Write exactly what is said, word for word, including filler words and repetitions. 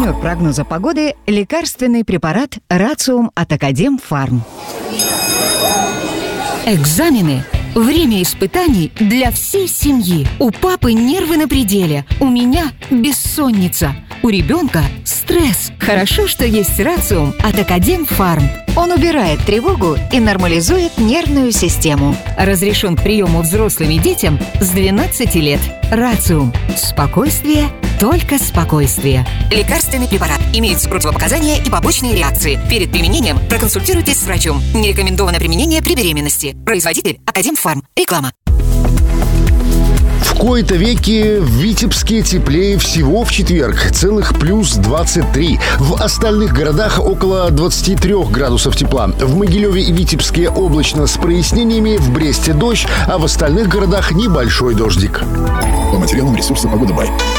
Партнер прогноза погоды – лекарственный препарат «Рациум» от Академфарм. Экзамены – время испытаний для всей семьи. У папы нервы на пределе, у меня бессонница, у ребенка стресс. Хорошо, что есть «Рациум» от Академфарм. Он убирает тревогу и нормализует нервную систему. Разрешен к приему взрослым и детям с двенадцати лет. «Рациум» – спокойствие, только спокойствие. Лекарственный препарат. Имеются противопоказания и побочные реакции. Перед применением проконсультируйтесь с врачом. Не рекомендовано применение при беременности. Производитель Академфарм. Реклама. В кои-то веки в Витебске теплее всего в четверг. Целых плюс двадцать три. В остальных городах около двадцати трёх градусов тепла. В Могилеве и Витебске облачно с прояснениями, в Бресте дождь, а в остальных городах небольшой дождик. По материалам ресурса «Погода Бай».